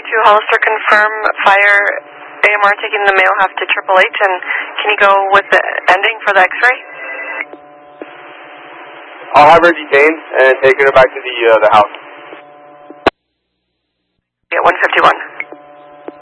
Hollister, confirm fire AMR taking the male half to Triple H, and can you go with the ending for the x-ray? I'll have her detained and take her back to the house. Yeah, 151.